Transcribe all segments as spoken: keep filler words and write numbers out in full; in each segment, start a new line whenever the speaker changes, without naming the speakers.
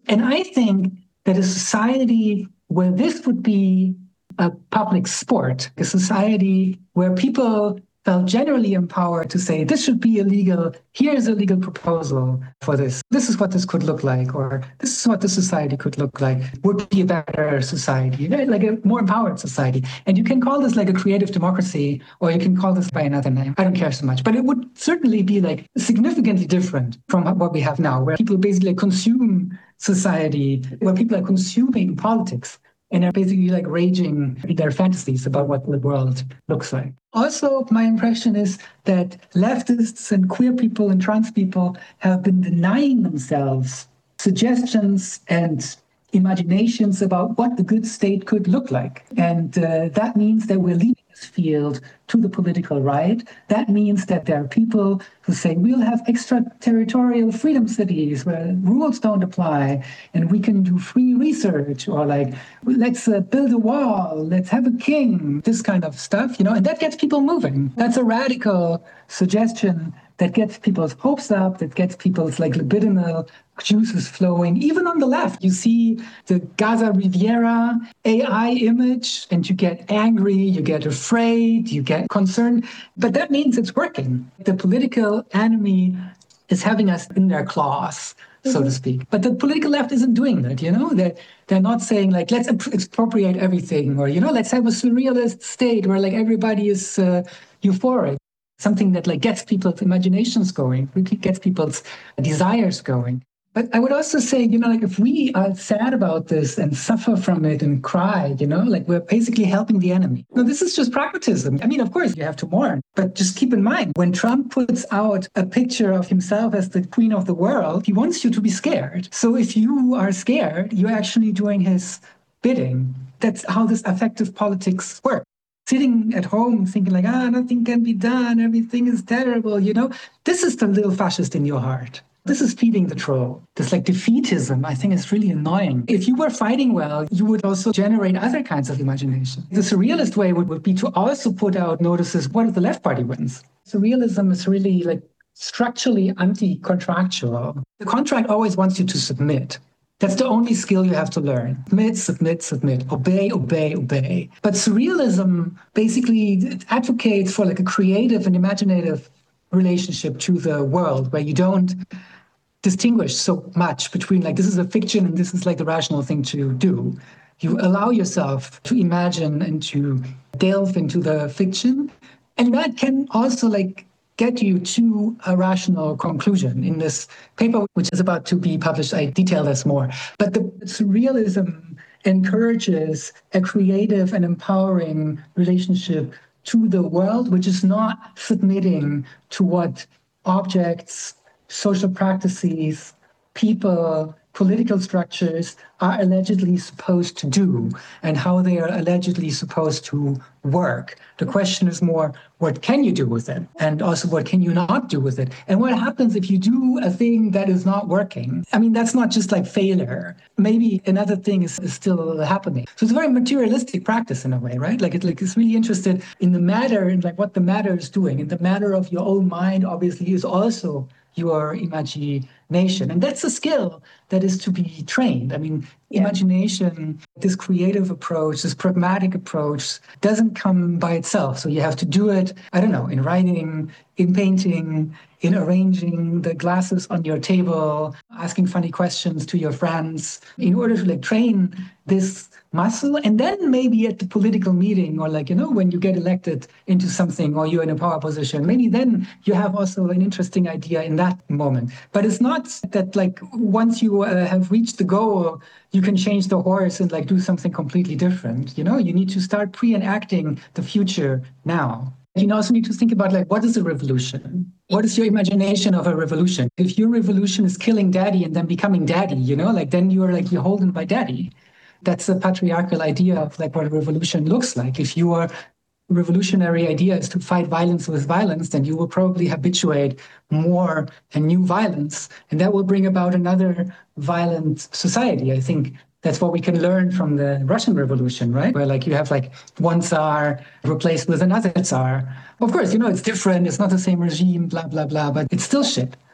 And I think that a society where this would be a public sport, a society where people felt generally empowered to say, this should be illegal, here's a legal proposal for this, this is what this could look like, or this is what the society could look like, would be a better society, like a more empowered society. And you can call this like a creative democracy, or you can call this by another name. I don't care so much. But it would certainly be like significantly different from what we have now, where people basically consume society, where people are consuming politics, and are basically like raging their fantasies about what the world looks like. Also, my impression is that leftists and queer people and trans people have been denying themselves suggestions and imaginations about what the good state could look like. And uh, that means that we're leaving this field to the political right. That means that there are people who say we'll have extraterritorial freedom cities where rules don't apply and we can do free research, or like, let's uh, build a wall, let's have a king, this kind of stuff, you know, and that gets people moving. That's a radical suggestion that gets people's hopes up, that gets people's like libidinal juices flowing. Even on the left, you see the Gaza Riviera A I image and you get angry, you get afraid, you get concerned, but that means it's working. The political enemy is having us in their claws, so to speak. But the political left isn't doing that, you know? They're, they're not saying like, let's expropriate everything, or, you know, let's have a surrealist state where like everybody is uh, euphoric. Something that like gets people's imaginations going, gets people's desires going. But I would also say, you know, like if we are sad about this and suffer from it and cry, you know, like we're basically helping the enemy. No, this is just pragmatism. I mean, of course, you have to mourn, but just keep in mind, when Trump puts out a picture of himself as the queen of the world, he wants you to be scared. So if you are scared, you're actually doing his bidding. That's how this affective politics works. Sitting at home thinking like, ah, nothing can be done, everything is terrible, you know, this is the little fascist in your heart. This is feeding the troll. This like defeatism, I think, is really annoying. If you were fighting well, you would also generate other kinds of imagination. The surrealist way would, would be to also put out notices, what if the left party wins? Surrealism is really like structurally anti-contractual. The contract always wants you to submit. That's the only skill you have to learn. Submit, submit, submit, obey, obey, obey. But surrealism basically advocates for like a creative and imaginative relationship to the world where you don't distinguish so much between like this is a fiction and this is like the rational thing to do. You allow yourself to imagine and to delve into the fiction. And that can also like get you to a rational conclusion. In this paper, which is about to be published, I detail this more. But the surrealism encourages a creative and empowering relationship to the world, which is not submitting to what objects, social practices, people, political structures are allegedly supposed to do and how they are allegedly supposed to work. The question is more, what can you do with it? And also, what can you not do with it? And what happens if you do a thing that is not working? I mean, that's not just like failure. Maybe another thing is, is still happening. So it's a very materialistic practice in a way, right? Like, it, like it's really interested in the matter and like what the matter is doing. And the matter of your own mind, obviously, is also your imagination. And that's a skill that is to be trained. I mean, yeah. Imagination, this creative approach, this pragmatic approach doesn't come by itself. So you have to do it, I don't know, in writing, in painting, in arranging the glasses on your table, asking funny questions to your friends in order to like train this muscle. And then maybe at the political meeting or like, you know, when you get elected into something or you're in a power position, maybe then you have also an interesting idea in that moment. But it's not that like once you uh, have reached the goal, you can change the horse and like do something completely different. You know, you need to start pre-enacting the future now. You also need to think about like, what is a revolution? What is your imagination of a revolution? If your revolution is killing daddy and then becoming daddy, you know, like then you're like, you're holden by daddy. That's a patriarchal idea of like what a revolution looks like. If your revolutionary idea is to fight violence with violence, then you will probably habituate more and new violence. And that will bring about another violent society. I think that's what we can learn from the Russian Revolution, right? Where like you have like one Tsar replaced with another Tsar. Of course, you know, it's different. It's not the same regime, blah, blah, blah, but it's still shit.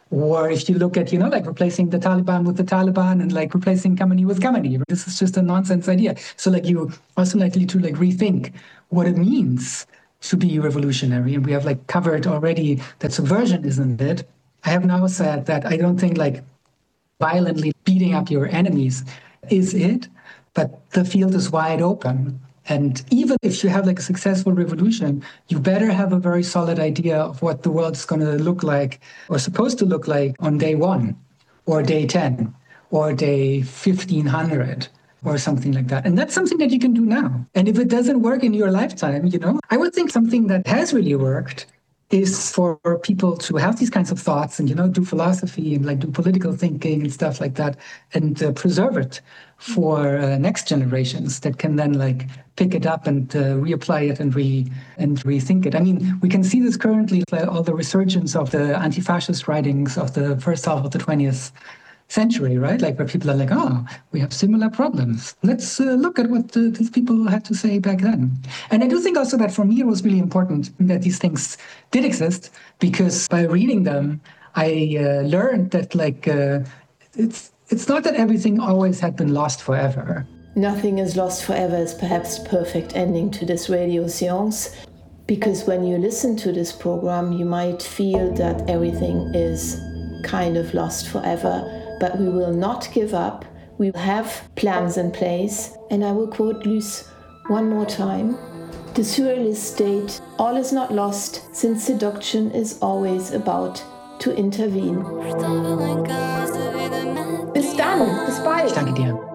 Or if you look at, you know, like replacing the Taliban with the Taliban and like replacing Khamenei with Khamenei, this is just a nonsense idea. So like you also likely to like rethink what it means to be revolutionary. And we have like covered already that subversion isn't it. I have now said that I don't think like violently beating up your enemies is it, but the field is wide open. And even if you have like a successful revolution, you better have a very solid idea of what the world's going to look like or supposed to look like on day one or day ten or day fifteen hundred or something like that. And that's something that you can do now. And if it doesn't work in your lifetime, you know, I would think something that has really worked is for people to have these kinds of thoughts and, you know, do philosophy and like do political thinking and stuff like that and uh, preserve it for uh, next generations that can then like pick it up and uh, reapply it and re and rethink it. I mean, we can see this currently, like, all the resurgence of the anti-fascist writings of the first half of the twentieth century, right? Like where people are like, oh, we have similar problems. Let's uh, look at what uh, these people had to say back then. And I do think also that for me, it was really important that these things did exist because by reading them, I uh, learned that like uh, it's it's not that everything always had been lost forever.
Nothing is lost forever is perhaps the perfect ending to this radio séance, because when you listen to this program, you might feel that everything is kind of lost forever. But we will not give up. We have plans in place. And I will quote Luce one more time. The surrealist state, all is not lost, since seduction is always about to intervene. Bis dann, bis bald.
Ich danke dir.